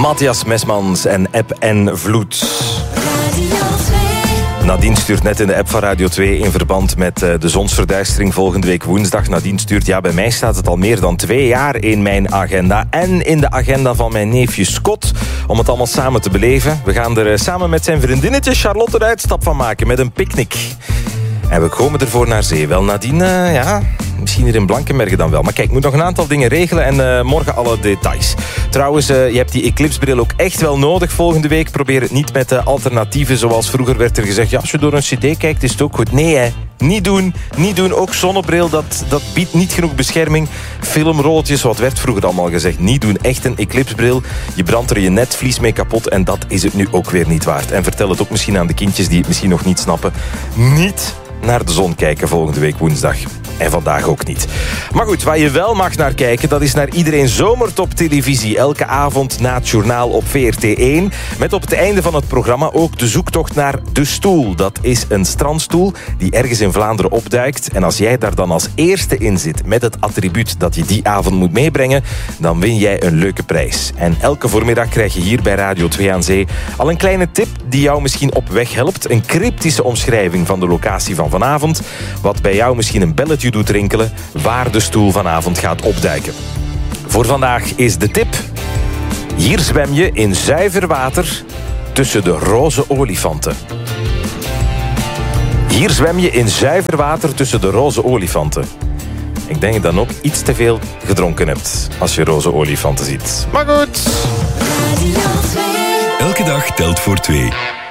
Matthias Mesmans en Eb en Vloed. Nadine stuurt net in de app van Radio 2 in verband met de zonsverduistering volgende week woensdag. Nadine stuurt, ja, bij mij staat het al meer dan 2 jaar in mijn agenda en in de agenda van mijn neefje Scott, om het allemaal samen te beleven. We gaan er samen met zijn vriendinnetje Charlotte een uitstap van maken met een picknick. En we komen ervoor naar zee. Wel, Nadine, ja, misschien hier in Blankenberge dan wel. Maar kijk, ik moet nog een aantal dingen regelen en morgen alle details. Trouwens, je hebt die eclipsebril ook echt wel nodig volgende week. Probeer het niet met de alternatieven, zoals vroeger werd er gezegd. Ja, als je door een cd kijkt, is het ook goed. Nee, hè. Niet doen, niet doen. Ook zonnebril, dat biedt niet genoeg bescherming. Filmroodjes, wat werd vroeger allemaal gezegd. Niet doen, echt een eclipsebril. Je brandt er je netvlies mee kapot en dat is het nu ook weer niet waard. En vertel het ook misschien aan de kindjes die het misschien nog niet snappen. Niet naar de zon kijken volgende week woensdag. En vandaag ook niet. Maar goed, waar je wel mag naar kijken, dat is naar Iedereen Zomertop televisie. Elke avond na het journaal op VRT1. Met op het einde van het programma ook de zoektocht naar De Stoel. Dat is een strandstoel die ergens in Vlaanderen opduikt. En als jij daar dan als eerste in zit met het attribuut dat je die avond moet meebrengen, dan win jij een leuke prijs. En elke voormiddag krijg je hier bij Radio 2 aan Zee al een kleine tip die jou misschien op weg helpt. Een cryptische omschrijving van de locatie van vanavond. Wat bij jou misschien een belletje doet rinkelen waar de stoel vanavond gaat opduiken. Voor vandaag is de tip: hier zwem je in zuiver water tussen de roze olifanten. Hier zwem je in zuiver water tussen de roze olifanten. Ik denk dat je dan ook iets te veel gedronken hebt als je roze olifanten ziet. Maar goed. Elke dag telt voor 2.